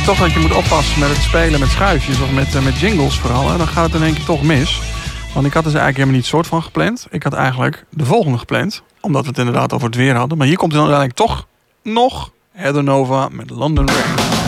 Toch dat je moet oppassen met het spelen met schuifjes of met jingles vooral. Hè, dan gaat het in één keer toch mis. Want ik had dus eigenlijk helemaal niet soort van gepland. Ik had eigenlijk de volgende gepland. Omdat we het inderdaad over het weer hadden. Maar hier komt het dan uiteindelijk toch nog Heather Nova met London Rain.